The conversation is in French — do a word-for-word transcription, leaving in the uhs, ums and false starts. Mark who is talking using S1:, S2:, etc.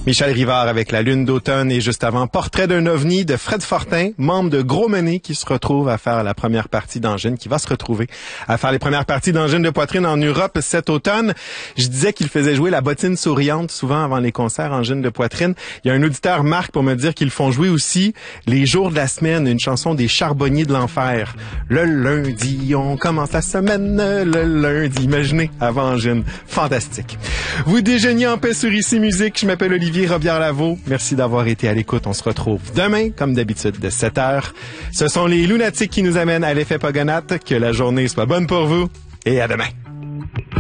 S1: Michel Rivard avec La Lune d'automne et juste avant, Portrait d'un ovni de Fred Fortin, membre de Gros Mené qui se retrouve à faire la première partie d'Angine, qui va se retrouver à faire les premières parties d'Angine de poitrine en Europe cet automne. Je disais qu'il faisait jouer la bottine souriante souvent avant les concerts Angine de poitrine. Il y a un auditeur, Marc, pour me dire qu'ils font jouer aussi les jours de la semaine, une chanson des Charbonniers de l'Enfer. Le lundi, on commence la semaine, le lundi. Imaginez, avant Angine. Fantastique. Vous déjeuniez en paix sur Ici Musique. Je m'appelle Olivier Robillard-Lavaux. Merci d'avoir été à l'écoute. On se retrouve demain, comme d'habitude, de sept heures. Ce sont les Lunatiques qui nous amènent à l'effet Pogonate. Que la journée soit bonne pour vous et à demain.